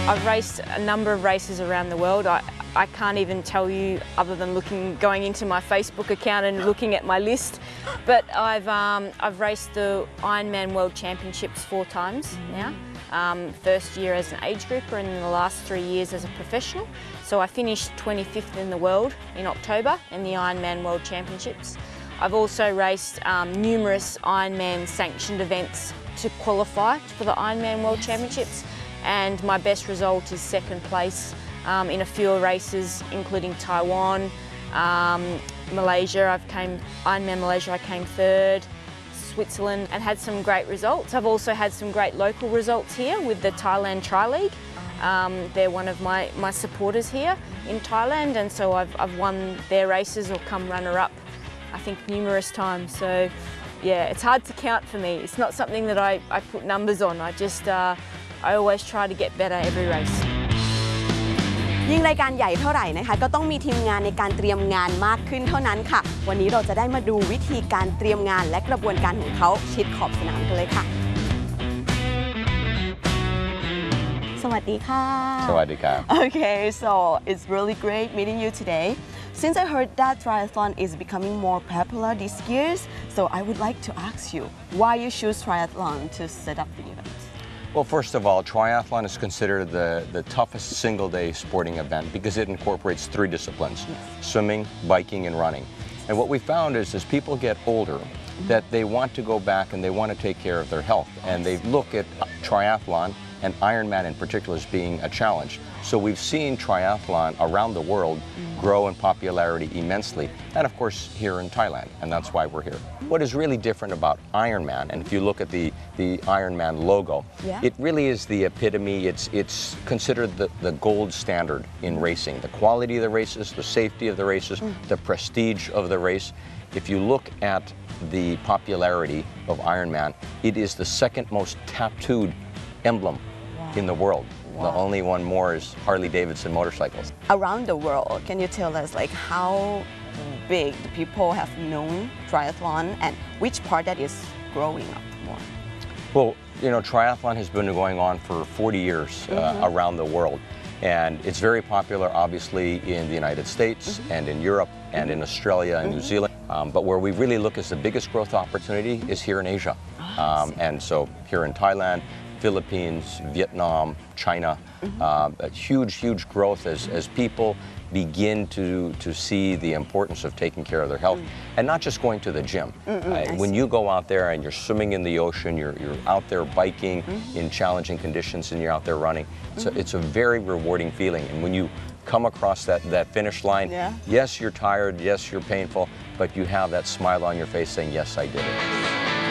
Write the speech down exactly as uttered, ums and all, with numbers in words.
I've raced a number of races around the world. I, I can't even tell you other than looking, going into my Facebook account and looking at my list. But I've, um, I've raced the Ironman World Championships four times now. Um, first year as an age grouper and the last three years as a professional. So I finished twenty-fifth in the world in October in the Ironman World Championships. I've also raced um, numerous Ironman sanctioned events to qualify for the Ironman World Championships. And my best result is second place um, in a few races, including Taiwan, um, Malaysia. I've came Ironman Malaysia. I came third, Switzerland, and had some great results. I've also had some great local results here with the Thailand Tri League. Um, they're one of my my supporters here in Thailand, and so I've I've won their races or come runner-up, I think, numerous times. So, yeah, it's hard to count for me. It's not something that I I put numbers on. I just uh, I always try to get better every race. ยิ่งรายการใหญ่เท่าไหร่นะคะก็ต้องมีทีมงานในการเตรียมงานมากขึ้นเท่านั้นค่ะวันนี้เราจะได้มาดูวิธีการเตรียมงานและกระบวนการของเขาชิดขอบสนามกันเลยค่ะสวัสดีค่ะสวัสดีครับ Okay, so it's really great meeting you today. Since I heard that triathlon is becoming more popular these years, so I would like to ask you why you choose triathlon to set up the event. Well, first of all, triathlon is considered the, the toughest single-day sporting event because it incorporates three disciplines, yes. swimming, biking, and running. And what we found is as people get older, mm-hmm. that they want to go back and they want to take care of their health. And they look at triathlon and Ironman in particular as being a challenge. So we've seen triathlon around the world mm-hmm. grow in popularity immensely, and of course here in Thailand, and that's why we're here. What is really different about Ironman, and if you look at the, the Ironman logo, yeah. it really is the epitome, it's, it's considered the, the gold standard in racing. The quality of the races, the safety of the races, mm. the prestige of the race. If you look at the popularity of Ironman, it is the second most tattooed emblem wow. in the world. Wow. The only one more is Harley-Davidson motorcycles. Around the world, can you tell us like how big the people have known triathlon and which part that is growing up more? Well, you know, triathlon has been going on for forty years mm-hmm. uh, around the world. And it's very popular, obviously, in the United States mm-hmm. and in Europe and in Australia and mm-hmm. New Zealand. Um, but where we really look as the biggest growth opportunity is here in Asia. Oh, um, and so here in Thailand, Philippines, Vietnam, China, mm-hmm. uh, a huge, huge growth as, as people begin to, to see the importance of taking care of their health mm-hmm. and not just going to the gym. Uh, when you go out there and you're swimming in the ocean, you're, you're out there biking mm-hmm. in challenging conditions and you're out there running, so mm-hmm. it's a very rewarding feeling. And when you come across that, that finish line, yeah. yes, you're tired, yes, you're painful, but you have that smile on your face saying, yes, I did it.